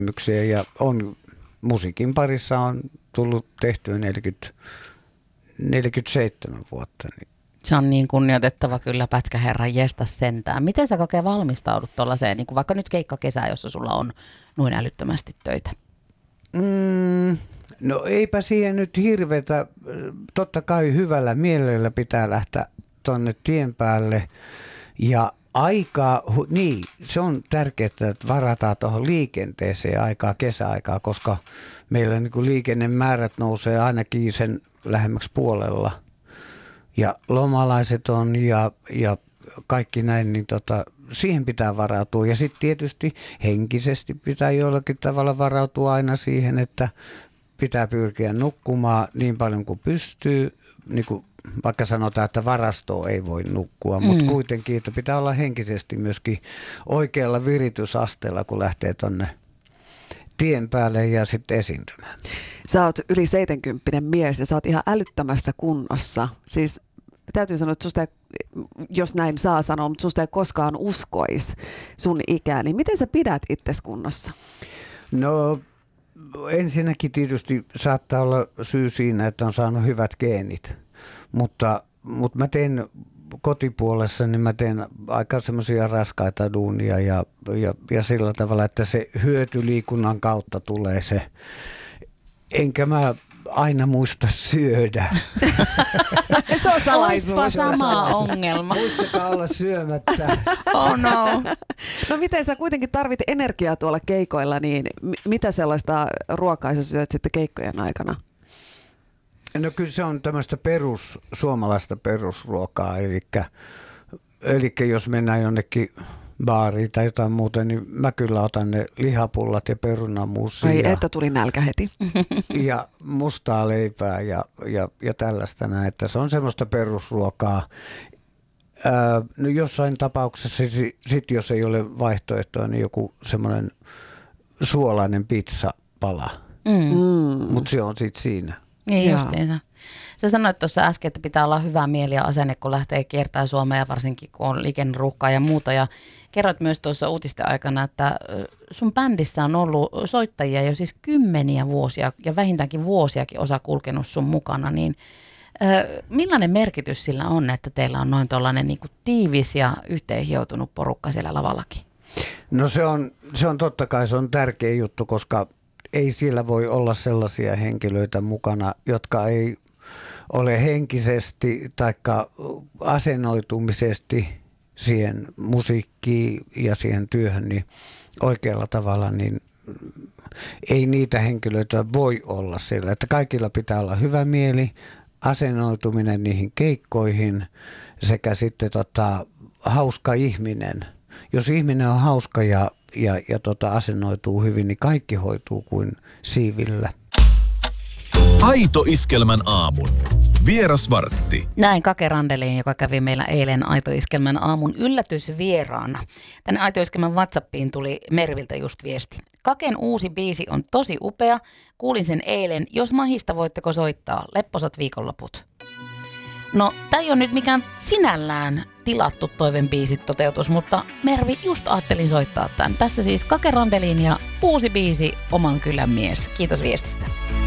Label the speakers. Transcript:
Speaker 1: Ja on, musiikin parissa on tullut tehtyä 47 vuotta. Niin.
Speaker 2: Se on niin kunnioitettava kyllä pätkäherran jesta sentään. Miten sä kokee valmistaudut tuollaiseen, niin kuin vaikka nyt keikkakesä, jossa sulla on noin älyttömästi töitä?
Speaker 1: No eipä siihen nyt hirveätä. Totta kai hyvällä mielellä pitää lähteä tonne tien päälle. Ja aikaa, niin se on tärkeää, että varataan tuohon liikenteeseen aikaa, kesäaikaa, koska meillä niin kuin liikennemäärät nousee ainakin sen lähemmäksi puolella. Ja lomalaiset on ja kaikki näin, niin siihen pitää varautua. Ja sitten tietysti henkisesti pitää jollakin tavalla varautua aina siihen, että pitää pyrkiä nukkumaan niin paljon kuin pystyy. Niin kuin vaikka sanotaan, että varastoon ei voi nukkua, mutta kuitenkin, että pitää olla henkisesti myöskin oikealla viritysasteella, kun lähtee tonne tien päälle ja sitten esiintymään.
Speaker 3: Sä oot yli 70 mies ja sä oot ihan älyttömässä kunnossa. Siis täytyy sanoa, että susta ei, jos näin saa sanoa, mutta susta ei koskaan uskoisi sun ikää. Niin miten sä pidät itses kunnossa?
Speaker 1: No ensinnäkin tietysti saattaa olla syy siinä, että on saanut hyvät geenit. Mutta mä teen kotipuolessa, niin mä teen aika semmoisia raskaita duunia ja sillä tavalla, että se hyöty liikunnan kautta tulee se. Enkä mä aina muista syödä.
Speaker 3: Se on salaisuus.
Speaker 2: Oispa sama ongelma.
Speaker 1: Muistakaa olla syömättä.
Speaker 2: Oh no.
Speaker 3: No miten sä kuitenkin tarvit energiaa tuolla keikoilla, niin mitä sellaista ruokaa sä syöt sitten keikkojen aikana?
Speaker 1: No kyllä se on tämmöistä suomalaista perusruokaa, eli jos mennään jonnekin baariin tai jotain muuta, niin mä kyllä otan ne lihapullat ja perunamuusia.
Speaker 3: Ai että tuli nälkä heti.
Speaker 1: Ja mustaa leipää ja tällaista näin, että se on semmoista perusruokaa. No jossain tapauksessa sit jos ei ole vaihtoehtoa, niin joku semmoinen suolainen pizzapala, mutta se on sitten siinä.
Speaker 2: Niin justiinsa. Sä sanoit tuossa äsken, että pitää olla hyvä mieli ja asenne, kun lähtee kiertämään Suomea ja varsinkin kun on liikenneruuhkaa ja muuta. Ja kerroit myös tuossa uutisten aikana, että sun bändissä on ollut soittajia jo siis kymmeniä vuosia ja vähintäänkin vuosiakin osa kulkenut sun mukana. Niin millainen merkitys sillä on, että teillä on noin tuollainen niin kuin tiivis ja yhteenhioutunut porukka siellä lavallakin?
Speaker 1: No se on totta kai, se on tärkeä juttu, koska ei siellä voi olla sellaisia henkilöitä mukana, jotka ei ole henkisesti tai asennoitumisesti siihen musiikkiin ja siihen työhön niin oikealla tavalla, niin ei niitä henkilöitä voi olla siellä. Että kaikilla pitää olla hyvä mieli, asennoituminen niihin keikkoihin sekä sitten hauska ihminen. Jos ihminen on hauska ja asennoituu hyvin, niin kaikki hoituu kuin siivillä.
Speaker 4: Aito Iskelmän aamun. Vierasvartti.
Speaker 2: Näin Kake Randeliin, joka kävi meillä eilen Aito Iskelmän aamun yllätysvieraana. Tänne Aito Iskelmän WhatsAppiin tuli Merviltä just viesti. Kaken uusi biisi on tosi upea. Kuulin sen eilen. Jos mahista, voitteko soittaa? Lepposat viikonloput. No, tämä ei ole nyt mikään sinällään tilattu toiveen biisit toteutus, mutta Mervi, just ajattelin soittaa tämän. Tässä siis Kake Randelin ja uusi biisi Oman kylän mies. Kiitos viestistä.